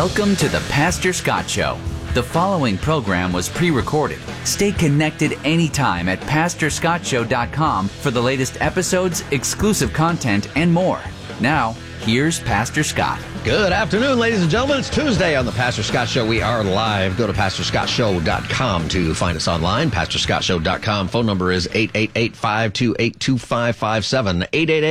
Welcome to the Pastor Scott Show. The following program was pre-recorded. Stay connected anytime at PastorScottShow.com for the latest episodes, exclusive content, and more. Now, here's Pastor Scott. Good afternoon, ladies and gentlemen. It's Tuesday on the Pastor Scott Show. We are live. Go to PastorScottShow.com to find us online. PastorScottShow.com. Phone number is 888-528-2557.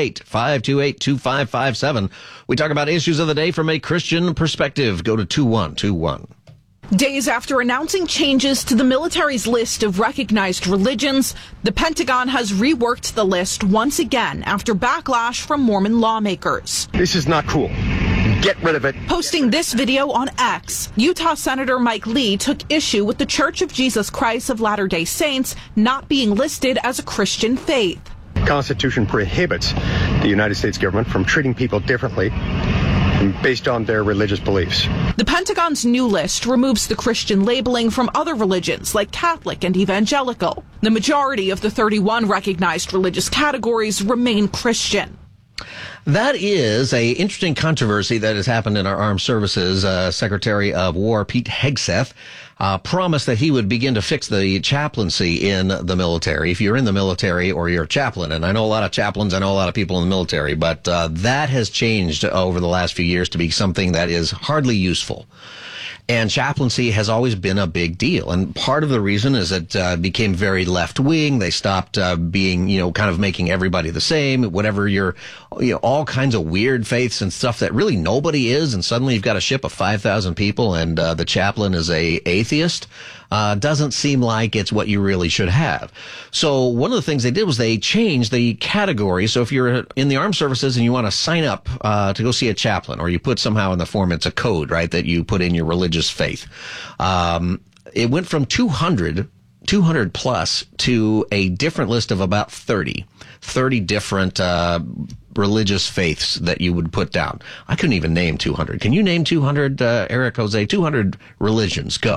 888-528-2557. We talk about issues of the day from a Christian perspective. Go to 2121. Days after announcing changes to the military's list of recognized religions, the Pentagon has reworked the list once again after backlash from Mormon lawmakers. This is not cool. Get rid of it. Posting this video on X, Utah Senator Mike Lee took issue with the Church of Jesus Christ of Latter-day Saints not being listed as a Christian faith. The Constitution prohibits the United States government from treating people differently based on their religious beliefs. The Pentagon's new list removes the Christian labeling from other religions like Catholic and Evangelical. The majority of the 31 recognized religious categories remain Christian. That is an interesting controversy that has happened in our armed services. Secretary of War Pete Hegseth promised that he would begin to fix the chaplaincy in the military. If you're in the military or you're a chaplain, and I know a lot of chaplains, I know a lot of people in the military, but that has changed over the last few years to be something that is hardly useful. And chaplaincy has always been a big deal. And part of the reason is it became very left-wing. They stopped being, kind of making everybody the same, whatever you're, all kinds of weird faiths and stuff that really nobody is. And suddenly you've got a ship of 5,000 people and the chaplain is a atheist. Doesn't seem like it's what you really should have. So one of the things they did was they changed the category. So if you're in the armed services and you want to sign up to go see a chaplain, or you put somehow in the form, it's a code, right, that you put in your religious faith. It went from 200 plus to a different list of about 30 different religious faiths that you would put down. I couldn't even name 200. Can you name 200, Eric Jose? 200 religions. Go.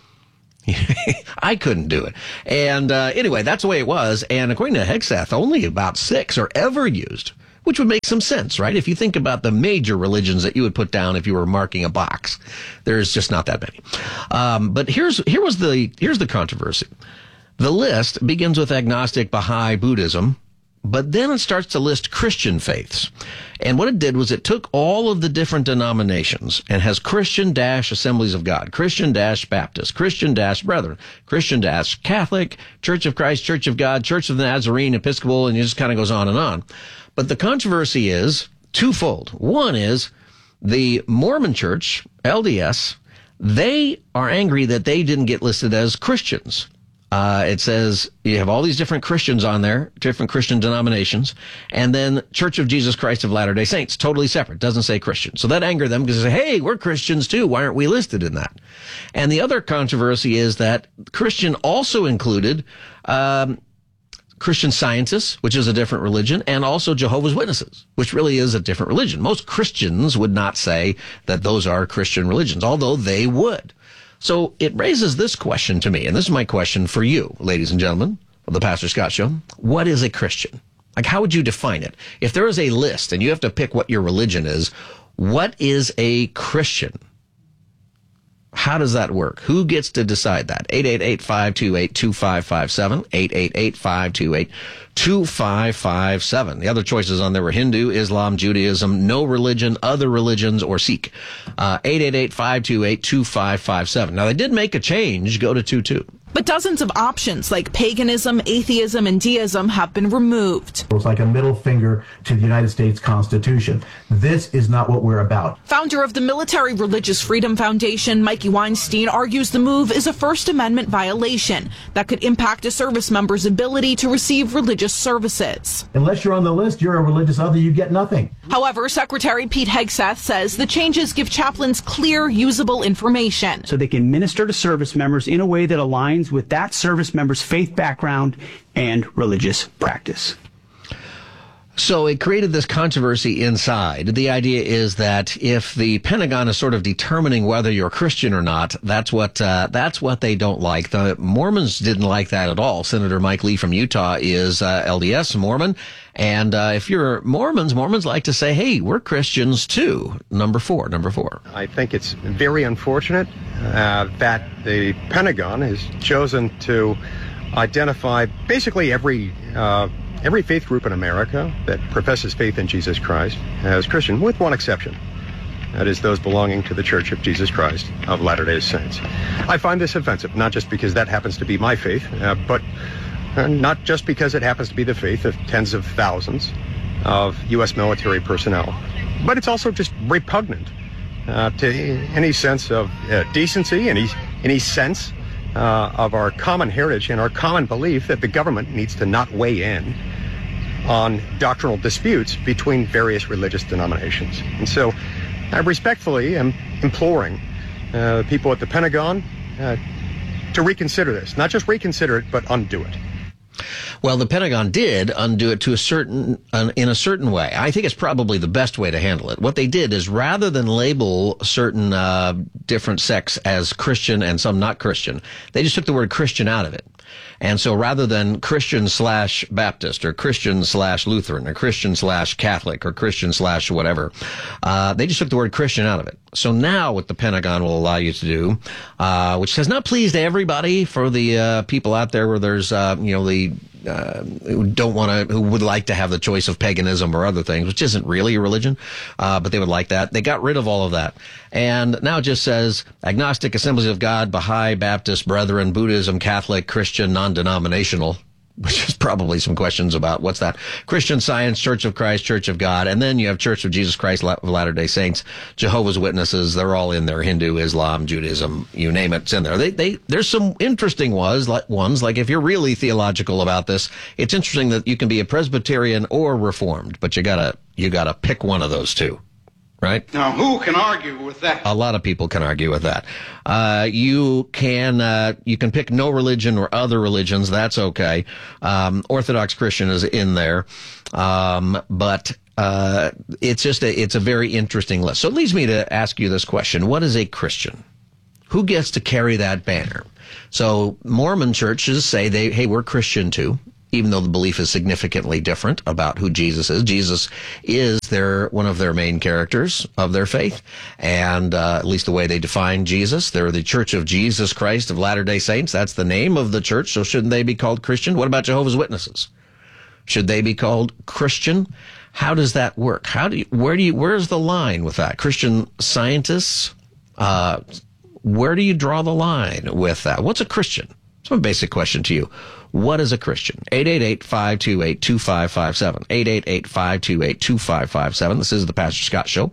I couldn't do it. And anyway, that's the way it was. And according to Hegseth, only about 6 are ever used, which would make some sense, right? If you think about the major religions that you would put down if you were marking a box, there's just not that many. But here's the controversy. The list begins with agnostic, Baha'i, Buddhism, but then it starts to list Christian faiths. And what it did was it took all of the different denominations and has Christian-Assemblies of God, Christian-Baptist, Christian-Brethren, Christian-Catholic, Church of Christ, Church of God, Church of the Nazarene, Episcopal, and it just kind of goes on and on. But the controversy is twofold. One is the Mormon Church, LDS, they are angry that they didn't get listed as Christians. It says you have all these different Christians on there, different Christian denominations, and then Church of Jesus Christ of Latter-day Saints, totally separate, doesn't say Christian. So that angered them because they say, hey, we're Christians too. Why aren't we listed in that? And the other controversy is that Christian also included Christian Scientists, which is a different religion, and also Jehovah's Witnesses, which really is a different religion. Most Christians would not say that those are Christian religions, although they would. So it raises this question to me, and this is my question for you, ladies and gentlemen of the Pastor Scott Show. What is a Christian? Like, how would you define it? If there is a list and you have to pick what your religion is, what is a Christian? How does that work? Who gets to decide that? 888-528-2557, 888-528-2557. The other choices on there were Hindu, Islam, Judaism, no religion, other religions, or Sikh. 888-528-2557. Now, they did make a change. Go to 22. But dozens of options like paganism, atheism, and deism have been removed. It was like a middle finger to the United States Constitution. This is not what we're about. Founder of the Military Religious Freedom Foundation, Mikey Weinstein, argues the move is a First Amendment violation that could impact a service member's ability to receive religious services. Unless you're on the list, you're a religious other, you get nothing. However, Secretary Pete Hegseth says the changes give chaplains clear, usable information. So they can minister to service members in a way that aligns with that service member's faith background and religious practice. So it created this controversy inside. The idea is that if the Pentagon is sort of determining whether you're Christian or not, that's what they don't like. The Mormons didn't like that at all. Senator Mike Lee from Utah is LDS Mormon. And if you're Mormons like to say, hey, we're Christians too. Number four. I think it's very unfortunate that the Pentagon has chosen to identify basically every faith group in America that professes faith in Jesus Christ as Christian, with one exception. That is those belonging to the Church of Jesus Christ of Latter-day Saints. I find this offensive, not just because that happens to be my faith, but not just because it happens to be the faith of tens of thousands of U.S. military personnel, but it's also just repugnant to any sense of decency, any sense of our common heritage and our common belief that the government needs to not weigh in on doctrinal disputes between various religious denominations. And so I respectfully am imploring people at the Pentagon to reconsider this. Not just reconsider it, but undo it. Well, the Pentagon did undo it in a certain way. I think it's probably the best way to handle it. What they did is, rather than label certain different sects as Christian and some not Christian, they just took the word Christian out of it. And so rather than Christian/Baptist or Christian/Lutheran or Christian/Catholic or Christian/whatever, they just took the word Christian out of it. So now what the Pentagon will allow you to do, which has not pleased everybody, for the people out there where there's, who would like to have the choice of paganism or other things, which isn't really a religion, but they would like that. They got rid of all of that. And now it just says agnostic, Assemblies of God, Baha'i, Baptist, Brethren, Buddhism, Catholic, Christian, non-denominational, which is probably some questions about what's that? Christian Science, Church of Christ, Church of God, and then you have Church of Jesus Christ of Latter-day Saints, Jehovah's Witnesses. They're all in there. Hindu, Islam, Judaism, you name it, it's in there. There's some interesting ones, like if you're really theological about this, it's interesting that you can be a Presbyterian or Reformed, but you gotta pick one of those two. Right? Now, who can argue with that? A lot of people can argue with that. You can pick no religion or other religions. That's okay. Orthodox Christian is in there. But it's a very interesting list. So it leads me to ask you this question. What is a Christian? Who gets to carry that banner? So Mormon churches say hey, we're Christian too, even though the belief is significantly different about who Jesus is. Jesus is one of their main characters of their faith, and at least the way they define Jesus. They're the Church of Jesus Christ of Latter-day Saints. That's the name of the church, so shouldn't they be called Christian? What about Jehovah's Witnesses? Should they be called Christian? How does that work? Where's the line with that? Christian Scientists, where do you draw the line with that? What's a Christian? It's a basic question to you. What is a Christian? 888-528-2557. 888-528-2557. This is the Pastor Scott Show.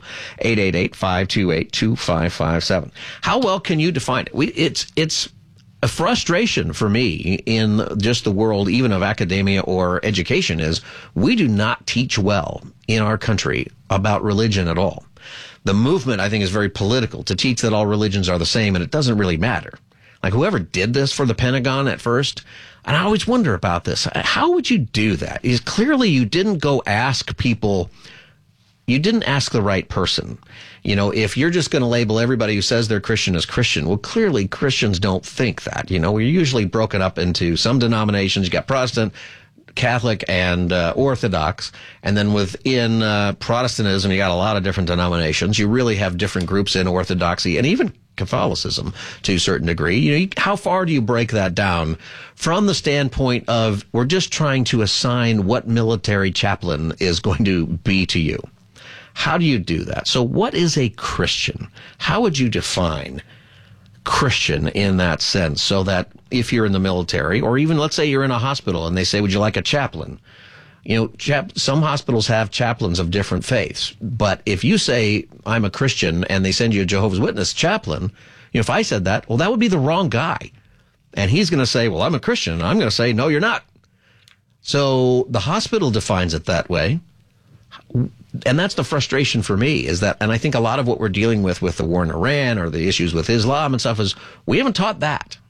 888-528-2557. How well can you define it? It's a frustration for me in just the world, even of academia or education, is we do not teach well in our country about religion at all. The movement, I think, is very political to teach that all religions are the same, and it doesn't really matter. Like whoever did this for the Pentagon at first, and I always wonder about this. How would you do that? Is clearly you didn't go ask people. You didn't ask the right person. You know, if you're just going to label everybody who says they're Christian as Christian, well, clearly Christians don't think that. You know, we're usually broken up into some denominations. You got Protestant, Catholic, and Orthodox. And then within Protestantism, you got a lot of different denominations. You really have different groups in Orthodoxy and even Catholicism to a certain degree. You know, how far do you break that down from the standpoint of we're just trying to assign what military chaplain is going to be to you? How do you do that? So what is a Christian? How would you define Christian in that sense, so that if you're in the military, or even let's say you're in a hospital and they say, would you like a chaplain? You know, some hospitals have chaplains of different faiths, but if you say I'm a Christian and they send you a Jehovah's Witness chaplain, you know, if I said that, well, that would be the wrong guy. And he's going to say, well, I'm a Christian. And I'm going to say, no, you're not. So the hospital defines it that way. And that's the frustration for me, is that, and I think a lot of what we're dealing with the war in Iran or the issues with Islam and stuff, is we haven't taught that.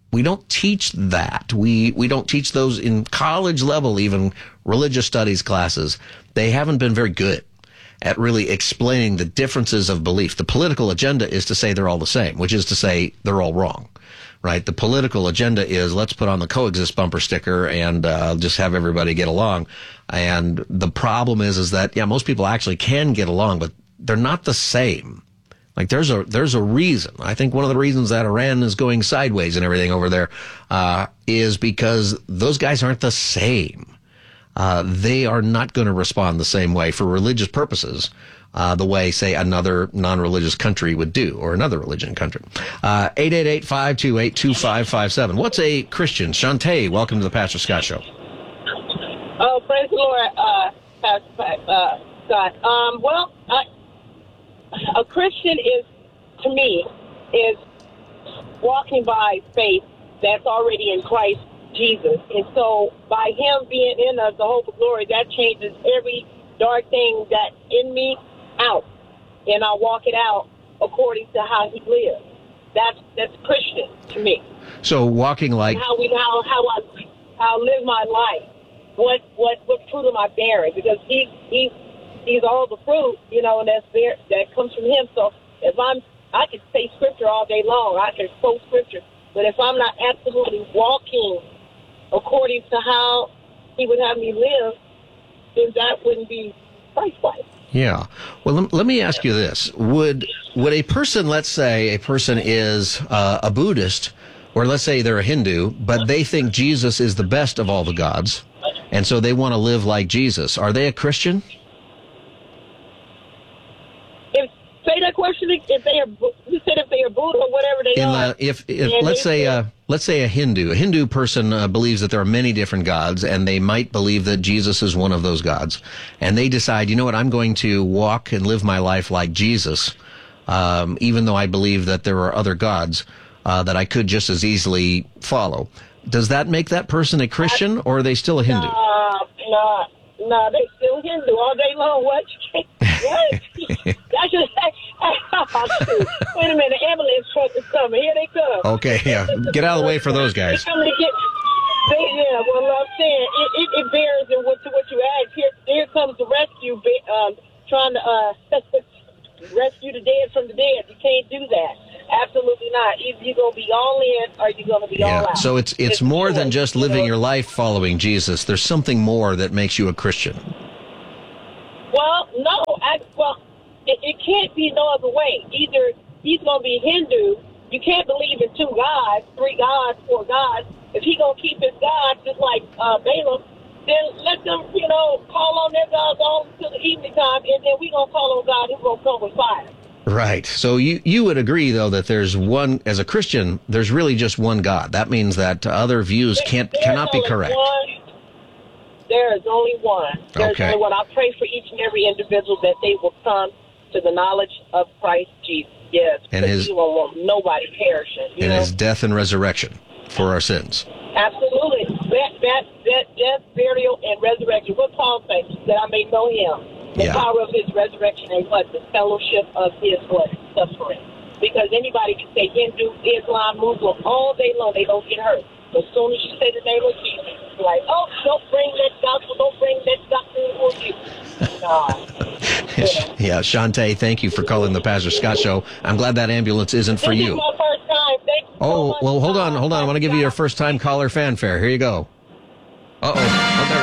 We don't teach that. We don't teach those in college level, even religious studies classes. They haven't been very good at really explaining the differences of belief. The political agenda is to say they're all the same, which is to say they're all wrong, right? The political agenda is let's put on the coexist bumper sticker and just have everybody get along. And the problem is that, yeah, most people actually can get along, but they're not the same. Like there's a reason. I think one of the reasons that Iran is going sideways and everything over there is because those guys aren't the same. They are not going to respond the same way for religious purposes, the way, say, another non-religious country would do, or another religion country. 888-528-2557. What's a Christian? Shantae, welcome to the Pastor Scott Show. Oh, praise the Lord, Pastor Scott. Well, a Christian is, to me, is walking by faith that's already in Christ Jesus. And so by him being in us, the hope of glory, that changes every dark thing that's in me out. And I walk it out according to how he lives. That's Christian to me. So walking like and how I live my life. What fruit am I bearing? Because he's all the fruit, and that comes from him. So if I could say scripture all day long, I can quote scripture, but if I'm not absolutely walking according to how he would have me live, then that wouldn't be Christ-like. Yeah. Well, let me ask you this. Would a person, let's say a person is a Buddhist, or let's say they're a Hindu, but they think Jesus is the best of all the gods, and so they want to live like Jesus, are they a Christian? Say that question. You said if they are Buddha or whatever they are. If let's say a Hindu person believes that there are many different gods, and they might believe that Jesus is one of those gods, and they decide, you know what, I'm going to walk and live my life like Jesus, even though I believe that there are other gods that I could just as easily follow. Does that make that person a Christian, or are they still a Hindu? No, they still Hindu all day long. What? What? I should say, wait a minute, the ambulance truck is coming. Here they come. Okay, yeah. Get out of the way for those guys. Well, I'm saying, it bears in what you asked. Here comes the rescue, trying to rescue the dead from the dead. You can't do that. Absolutely not. Either you're going to be all in or you're going to be all out. So it's more than just living your life following Jesus. There's something more that makes you a Christian. Well, no. It can't be no other way. Either he's going to be Hindu. You can't believe in 2 gods, 3 gods, 4 gods. If he's going to keep his gods just like Balaam, then let them, call on their gods all until the evening time, and then we're going to call on God who's going to come with fire. Right. So you would agree, though, that there's one, as a Christian, there's really just one God. That means that other views cannot be correct. There is only one. There's only one. I pray for each and every individual that they will come to the knowledge of Christ Jesus. Yes. And he won't want nobody perishing. And his death and resurrection for our sins. Absolutely. Death, burial, and resurrection. What Paul says, that I may know him. The power of his resurrection and what? The fellowship of his suffering. Because anybody can say Hindu, Islam, Muslim all day long. They don't get hurt. As soon as you say the name of Jesus, it's like, oh, don't bring that gospel, don't bring that doctrine with you. Yeah, Shantae, thank you for calling the Pastor Scott Show. I'm glad that ambulance isn't for you. This is my first time. Thank you so much. Well, hold on. I want to give you your first-time caller fanfare. Here you go. Uh-oh. Oh, there we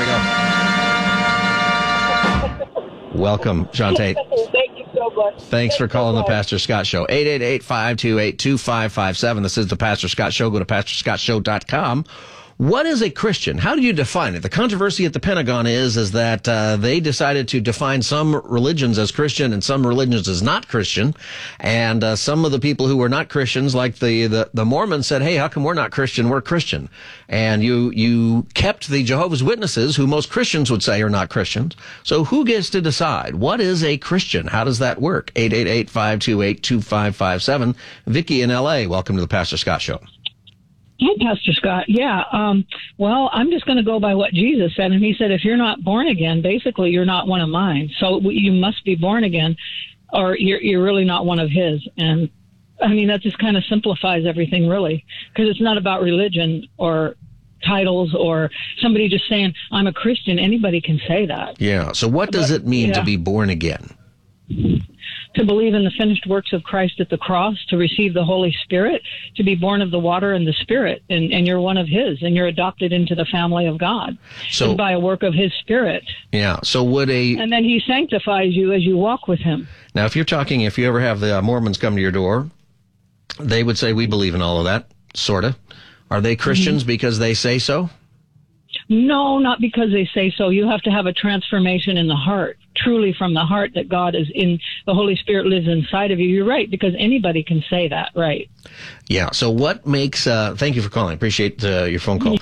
go. Welcome, Shantae. Thank you so much. Thanks for calling the Pastor Scott Show. 888-528-2557. This is the Pastor Scott Show. Go to pastorscottshow.com. What is a Christian? How do you define it? The controversy at the Pentagon is that they decided to define some religions as Christian and some religions as not Christian. And some of the people who were not Christians, like the Mormons, said, hey, how come we're not Christian? We're Christian. And you kept the Jehovah's Witnesses, who most Christians would say are not Christians. So who gets to decide? What is a Christian? How does that work? 888-528-2557. Vicki in L.A., welcome to the Pastor Scott Show. Hi, Pastor Scott. Yeah. Well, I'm just going to go by what Jesus said. And he said, if you're not born again, basically you're not one of mine. So you must be born again or you're really not one of his. And I mean, that just kind of simplifies everything, really, because it's not about religion or titles or somebody just saying, I'm a Christian. Anybody can say that. Yeah. So what does it mean to be born again? To believe in the finished works of Christ at the cross, to receive the Holy Spirit, to be born of the water and the Spirit, and you're one of His, and you're adopted into the family of God. So by a work of His Spirit. Yeah. So and then He sanctifies you as you walk with Him. Now, if you ever have the Mormons come to your door, they would say, we believe in all of that, sort of. Are they Christians because they say so? No, not because they say so. You have to have a transformation in the heart, truly from the heart, that God is in, the Holy Spirit lives inside of you. You're right, because anybody can say that, right? Yeah. So what makes, thank you for calling. Appreciate your phone call.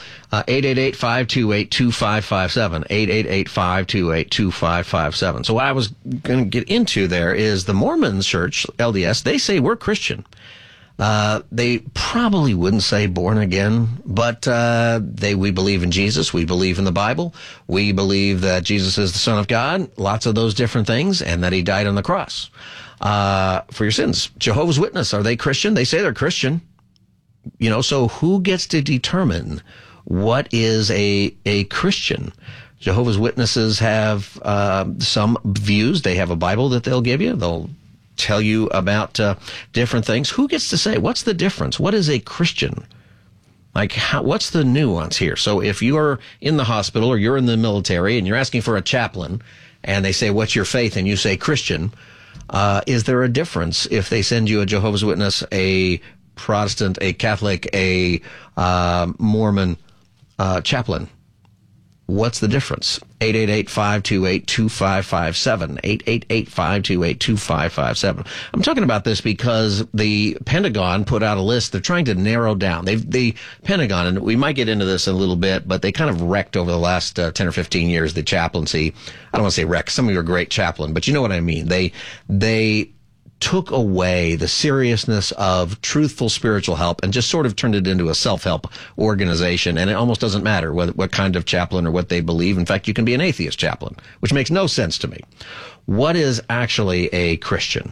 888-528-2557. 888-528-2557. So what I was going to get into there is the Mormon Church, LDS, they say we're Christian. They probably wouldn't say born again, but we believe in Jesus. We believe in the Bible. We believe that Jesus is the Son of God, lots of those different things, and that He died on the cross for your sins. Jehovah's Witness, are they Christian? They say they're Christian. So who gets to determine what is a Christian? Jehovah's Witnesses have some views. They have a Bible that they'll give you. They'll tell you about different things. Who gets to say, what's the difference? What is a Christian? What's the nuance here? So if you're in the hospital or you're in the military and you're asking for a chaplain and they say, what's your faith? And you say Christian, is there a difference if they send you a Jehovah's Witness, a Protestant, a Catholic, a Mormon chaplain? What's the difference? 888-528-2557. 888-528-2557. I'm talking about this because the Pentagon put out a list. They're trying to narrow down. The Pentagon, and we might get into this in a little bit, but they kind of wrecked over the last 10 or 15 years the chaplaincy. I don't want to say wreck. Some of you are great chaplain, but you know what I mean. They took away the seriousness of truthful spiritual help and just sort of turned it into a self-help organization. And it almost doesn't matter what kind of chaplain or what they believe. In fact, you can be an atheist chaplain, which makes no sense to me. What is actually a Christian?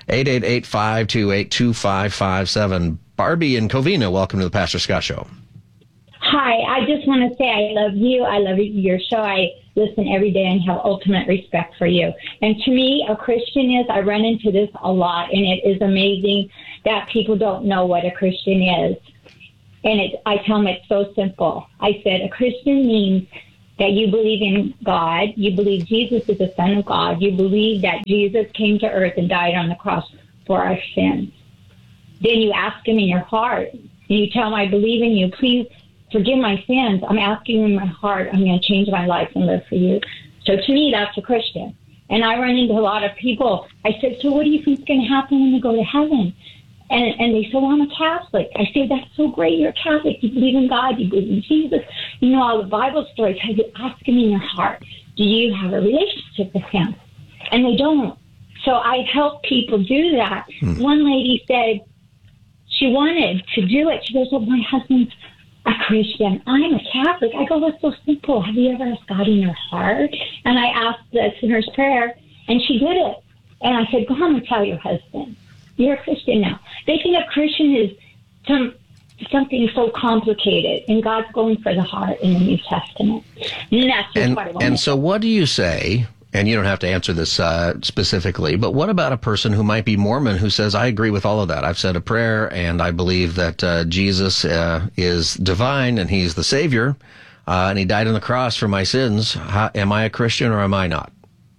888-528-2557. Barbie in Covina, welcome to the Pastor Scott Show. Hi, I just want to say I love you. I love your show. I listen every day and have ultimate respect for you. And to me, a Christian is, I run into this a lot, and it is amazing that people don't know what a Christian is. And I tell them it's so simple. I said, a Christian means that you believe in God, you believe Jesus is the Son of God, you believe that Jesus came to earth and died on the cross for our sins. Then you ask Him in your heart, and you tell Him, I believe in you, please forgive my sins. I'm asking you in my heart, I'm going to change my life and live for you. So to me, that's a Christian. And I run into a lot of people. I said, so what do you think is going to happen when you go to heaven? And they say, well, I'm a Catholic. I say, that's so great. You're a Catholic. You believe in God. You believe in Jesus. You know all the Bible stories. I said, ask Him in your heart, do you have a relationship with Him? And they don't. So I help people do that. One lady said she wanted to do it. She goes, well, my husband's a Christian. I'm a Catholic. I go, that's so simple. Have you ever asked God in your heart? And I asked the sinner's prayer, and she did it. And I said, go home and tell your husband. You're a Christian now. They think a Christian is something so complicated, and God's going for the heart in the New Testament. And that's just what I want. And so what do you say, and you don't have to answer this specifically, but what about a person who might be Mormon who says, I agree with all of that. I've said a prayer, and I believe that Jesus is divine, and He's the Savior, and He died on the cross for my sins. Am I a Christian or am I not?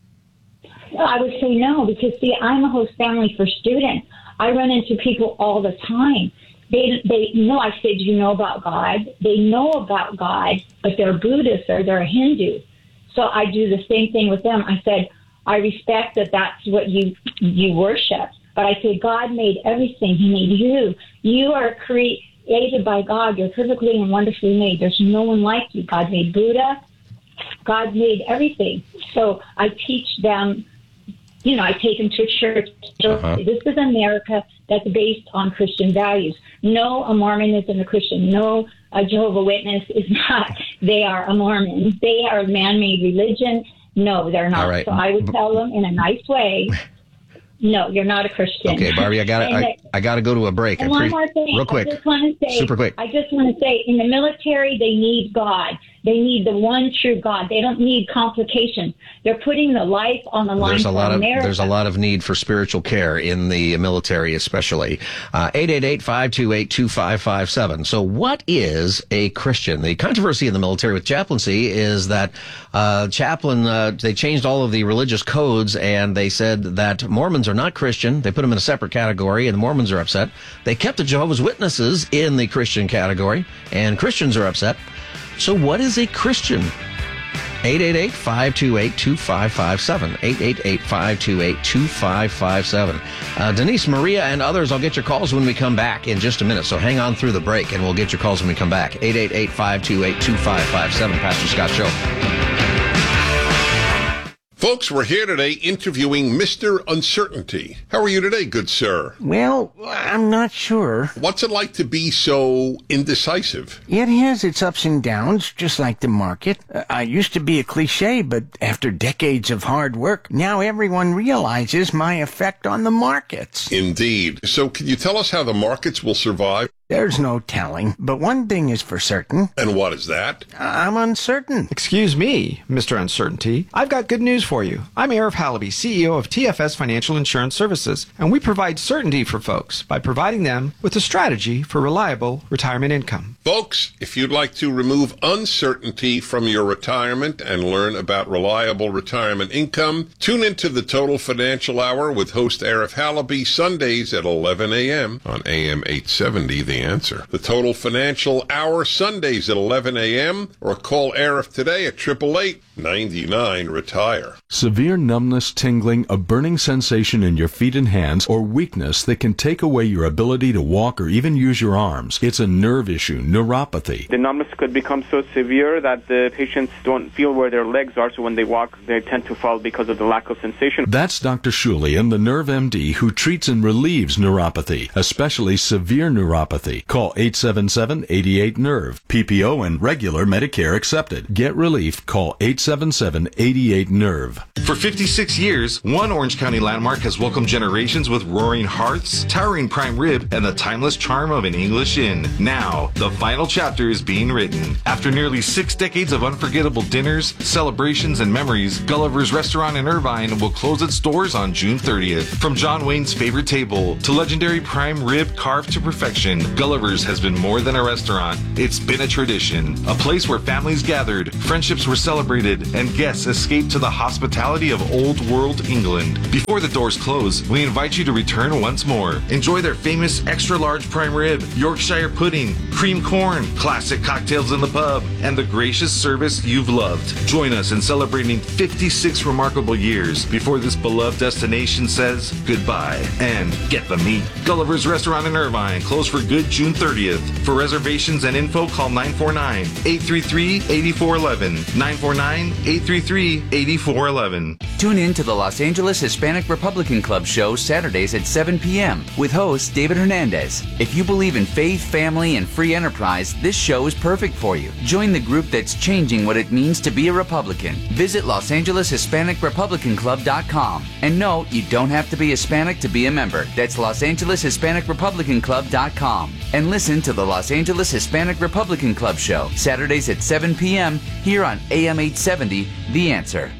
I would say no, because, see, I'm a host family for students. I run into people all the time. They know, I said, you know about God. They know about God, but they're Buddhists or they're Hindu. So I do the same thing with them. I said, I respect that that's what you worship. But I said, God made everything. He made you. You are created by God. You're perfectly and wonderfully made. There's no one like you. God made Buddha. God made everything. So I teach them, I take them to church. This is America that's based on Christian values. No, a Mormon isn't a Christian. No, a Jehovah's Witness is not. They are a Mormon. They are a man-made religion. No, they're not. All right. So I would tell them in a nice way, No, you're not a Christian. Okay, Barbie, I gotta go to a break. And one more thing, real quick. I just want to say, super quick. I just want to say, in the military, they need God. They need the one true God. They don't need complications. They're putting the life on the line for America. There's a lot of need for spiritual care in the military, especially. 888-528-2557. So what is a Christian? The controversy in the military with chaplaincy is that they changed all of the religious codes, and they said that Mormons are not Christian. They put them in a separate category, and the Mormons are upset. They kept the Jehovah's Witnesses in the Christian category, and Christians are upset. So what is a Christian? 888-528-2557. 888-528-2557. Denise, Maria, and others, I'll get your calls when we come back in just a minute. So hang on through the break, and we'll get your calls when we come back. 888-528-2557. Pastor Scott Show. Folks, we're here today interviewing Mr. Uncertainty. How are you today, good sir? Well, I'm not sure. What's it like to be so indecisive? It has its ups and downs, just like the market. I used to be a cliche, but after decades of hard work, now everyone realizes my effect on the markets. Indeed. So can you tell us how the markets will survive? There's no telling, but one thing is for certain. And what is that? I'm uncertain. Excuse me, Mr. Uncertainty. I've got good news for you. I'm Arif Halaby, CEO of TFS Financial Insurance Services, and we provide certainty for folks by providing them with a strategy for reliable retirement income. Folks, if you'd like to remove uncertainty from your retirement and learn about reliable retirement income, tune into the Total Financial Hour with host Arif Halaby Sundays at 11 a.m. on AM 870, The Answer. The Total Financial Hour Sundays at 11 a.m. or call Arif today at 888-99-RETIRE. Severe numbness, tingling, a burning sensation in your feet and hands, or weakness that can take away your ability to walk or even use your arms. It's a nerve issue, neuropathy. The numbness could become so severe that the patients don't feel where their legs are, so when they walk, they tend to fall because of the lack of sensation. That's Dr. Shulian, the Nerve MD, who treats and relieves neuropathy, especially severe neuropathy. Call 877-88-NERVE. PPO and regular Medicare accepted. Get relief. Call 877-88-NERVE. For 56 years, one Orange County landmark has welcomed generations with roaring hearths, towering prime rib, and the timeless charm of an English inn. Now, the final chapter is being written. After nearly 6 decades of unforgettable dinners, celebrations, and memories, Gulliver's Restaurant in Irvine will close its doors on June 30th. From John Wayne's favorite table to legendary prime rib carved to perfection, Gulliver's has been more than a restaurant. It's been a tradition, a place where families gathered, friendships were celebrated, and guests escaped to the hospitality of old world England. Before the doors close, we invite you to return once more. Enjoy their famous extra large prime rib, Yorkshire pudding, cream corn, classic cocktails in the pub, and the gracious service you've loved. Join us in celebrating 56 remarkable years before this beloved destination says goodbye. And get the meat. Gulliver's Restaurant in Irvine, closed for good June 30th. For reservations and info, call 949-833-8411. 949-833-8411. Tune in to the Los Angeles Hispanic Republican Club show Saturdays at 7 p.m. with host David Hernandez. If you believe in faith, family, and free enterprise, this show is perfect for you. Join the group that's changing what it means to be a Republican. Visit LosAngelesHispanicRepublicanClub.com. And no, you don't have to be Hispanic to be a member. That's LosAngelesHispanicRepublicanClub.com. And listen to the Los Angeles Hispanic Republican Club show Saturdays at 7 p.m. here on AM 870, The Answer.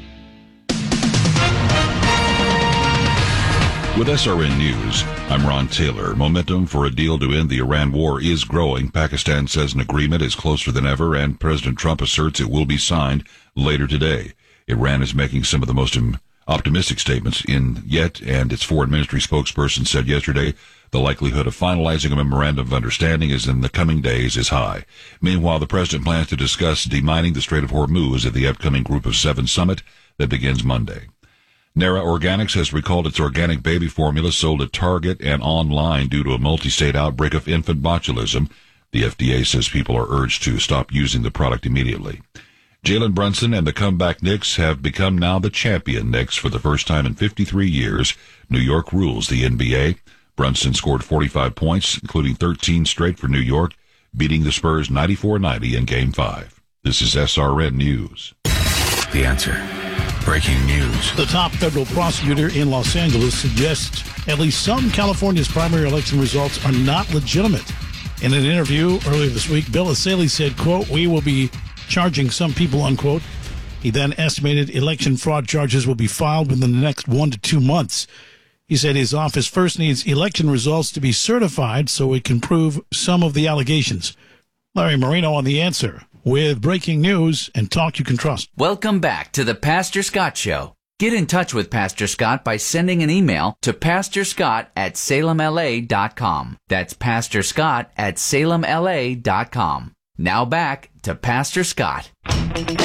With SRN News, I'm Ron Taylor. Momentum for a deal to end the Iran war is growing. Pakistan says an agreement is closer than ever, and President Trump asserts it will be signed later today. Iran is making some of the most optimistic statements yet, and its foreign ministry spokesperson said yesterday the likelihood of finalizing a memorandum of understanding in the coming days is high. Meanwhile, the president plans to discuss demining the Strait of Hormuz at the upcoming Group of 7 summit that begins Monday. Nara Organics has recalled its organic baby formula sold at Target and online due to a multi-state outbreak of infant botulism. The FDA says people are urged to stop using the product immediately. Jalen Brunson and the comeback Knicks have become now the champion Knicks for the first time in 53 years. New York rules the NBA. Brunson scored 45 points, including 13 straight for New York, beating the Spurs 94-90 in Game 5. This is SRN News. The Answer. Breaking news. The top federal prosecutor in Los Angeles suggests at least some California's primary election results are not legitimate. In an interview earlier this week, Bill Essayli said, quote, "We will be charging some people," unquote. He then estimated election fraud charges will be filed within the next 1 to 2 months. He said his office first needs election results to be certified so it can prove some of the allegations. Larry Marino on The Answer with breaking news and talk you can trust. Welcome back to the Pastor Scott Show. Get in touch with Pastor Scott by sending an email to pastorscott@salemla.com. That's pastorscott@salemla.com. Now back to Pastor Scott.